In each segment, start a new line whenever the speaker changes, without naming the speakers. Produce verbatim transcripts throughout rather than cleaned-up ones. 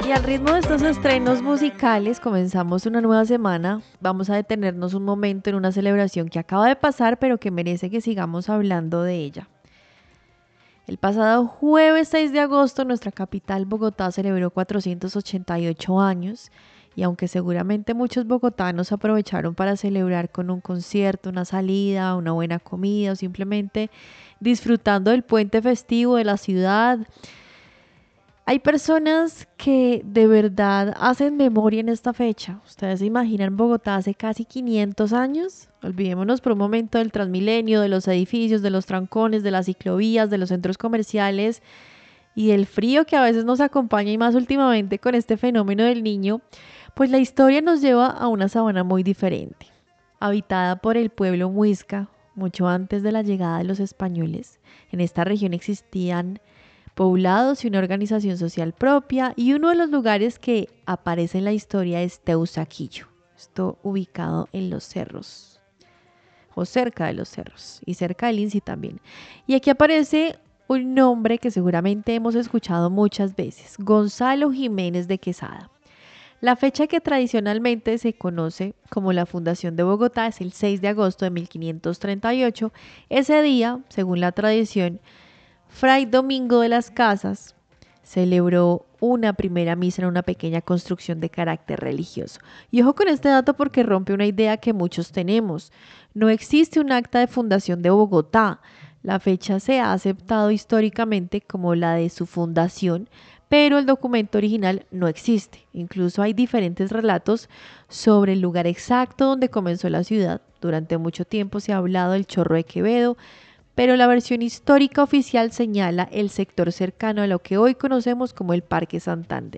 Y al ritmo de estos estrenos musicales comenzamos una nueva semana. Vamos a detenernos un momento en una celebración que acaba de pasar, pero que merece que sigamos hablando de ella. El pasado jueves seis de agosto, nuestra capital, Bogotá, celebró cuatrocientos ochenta y ocho años. Y aunque seguramente muchos bogotanos aprovecharon para celebrar con un concierto, una salida, una buena comida o simplemente disfrutando del puente festivo de la ciudad, hay personas que de verdad hacen memoria en esta fecha. ¿Ustedes se imaginan Bogotá hace casi quinientos años? Olvidémonos por un momento del Transmilenio, de los edificios, de los trancones, de las ciclovías, de los centros comerciales y del frío que a veces nos acompaña, y más últimamente con este fenómeno del niño. Pues la historia nos lleva a una sabana muy diferente, habitada por el pueblo muisca mucho antes de la llegada de los españoles. En esta región existían poblados y una organización social propia, y uno de los lugares que aparece en la historia es Teusaquillo, esto ubicado en los cerros o cerca de los cerros y cerca del INSI también. Y aquí aparece un nombre que seguramente hemos escuchado muchas veces: Gonzalo Jiménez de Quesada. La fecha que tradicionalmente se conoce como la fundación de Bogotá es el seis de agosto de mil quinientos treinta y ocho. Ese día, según la tradición, Fray Domingo de las Casas celebró una primera misa en una pequeña construcción de carácter religioso. Y ojo con este dato porque rompe una idea que muchos tenemos. No existe un acta de fundación de Bogotá. La fecha se ha aceptado históricamente como la de su fundación, pero el documento original no existe. Incluso hay diferentes relatos sobre el lugar exacto donde comenzó la ciudad. Durante mucho tiempo se ha hablado del Chorro de Quevedo, pero la versión histórica oficial señala el sector cercano a lo que hoy conocemos como el Parque Santander.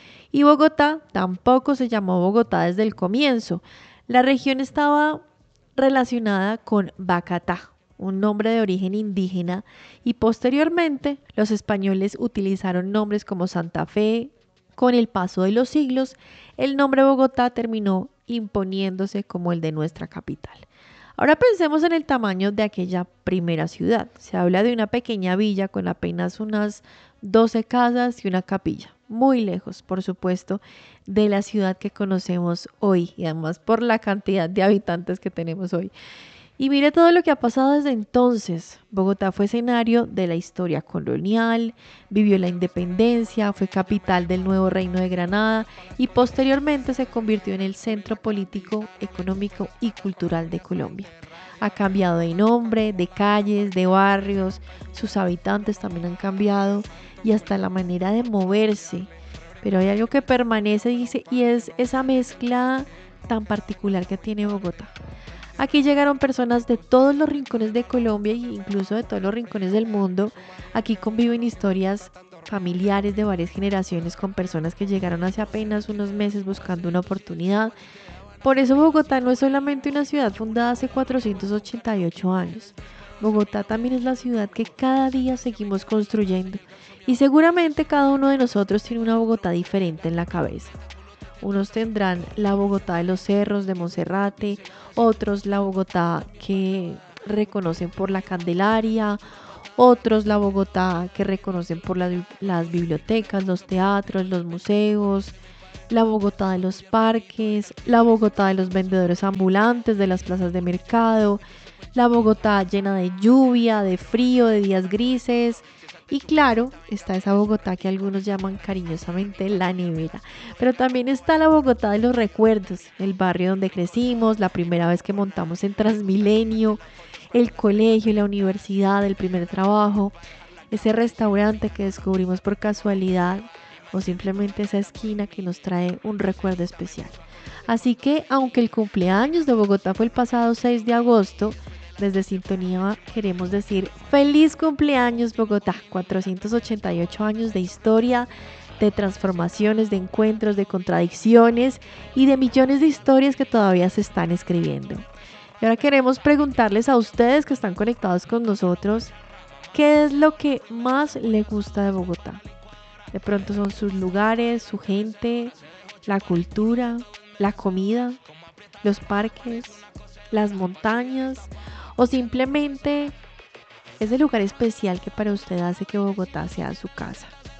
Y Bogotá tampoco se llamó Bogotá desde el comienzo. La región estaba relacionada con Bacatá, un nombre de origen indígena, y posteriormente los españoles utilizaron nombres como Santa Fe. Con el paso de los siglos, el nombre Bogotá terminó imponiéndose como el de nuestra capital. Ahora pensemos en el tamaño de aquella primera ciudad. Se habla de una pequeña villa con apenas unas doce casas y una capilla, muy lejos, por supuesto, de la ciudad que conocemos hoy, y además por la cantidad de habitantes que tenemos hoy. Y mire todo lo que ha pasado desde entonces. Bogotá fue escenario de la historia colonial, vivió la independencia, fue capital del nuevo Reino de Granada y posteriormente se convirtió en el centro político, económico y cultural de Colombia. Ha cambiado de nombre, de calles, de barrios, sus habitantes también han cambiado y hasta la manera de moverse. Pero hay algo que permanece, dice, y es esa mezcla tan particular que tiene Bogotá. Aquí llegaron personas de todos los rincones de Colombia e incluso de todos los rincones del mundo. Aquí conviven historias familiares de varias generaciones con personas que llegaron hace apenas unos meses buscando una oportunidad. Por eso Bogotá no es solamente una ciudad fundada hace cuatrocientos ochenta y ocho años. Bogotá también es la ciudad que cada día seguimos construyendo. Y seguramente cada uno de nosotros tiene una Bogotá diferente en la cabeza. Unos tendrán la Bogotá de los cerros de Monserrate, otros la Bogotá que reconocen por la Candelaria, otros la Bogotá que reconocen por la, las bibliotecas, los teatros, los museos, la Bogotá de los parques, la Bogotá de los vendedores ambulantes, de las plazas de mercado, la Bogotá llena de lluvia, de frío, de días grises. Y claro, está esa Bogotá que algunos llaman cariñosamente la nevera. Pero también está la Bogotá de los recuerdos, el barrio donde crecimos, la primera vez que montamos en Transmilenio, el colegio, la universidad, el primer trabajo, ese restaurante que descubrimos por casualidad o simplemente esa esquina que nos trae un recuerdo especial. Así que, aunque el cumpleaños de Bogotá fue el pasado seis de agosto, desde Sintonía queremos decir feliz cumpleaños Bogotá, cuatrocientos ochenta y ocho años de historia, de transformaciones, de encuentros, de contradicciones y de millones de historias que todavía se están escribiendo. Y ahora queremos preguntarles a ustedes que están conectados con nosotros, ¿qué es lo que más les gusta de Bogotá? De pronto son sus lugares, su gente, la cultura, la comida, los parques, las montañas, o simplemente ese lugar especial que para usted hace que Bogotá sea su casa.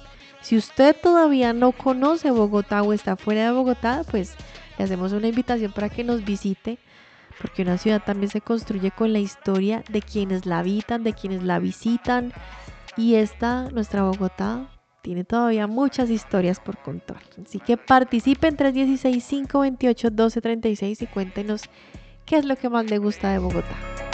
Si usted todavía no conoce Bogotá o está fuera de Bogotá, pues le hacemos una invitación para que nos visite, porque una ciudad también se construye con la historia de quienes la habitan, de quienes la visitan, y esta, nuestra Bogotá, tiene todavía muchas historias por contar. Así que participe en tres uno seis, cinco dos ocho, uno dos tres seis y cuéntenos qué es lo que más le gusta de Bogotá.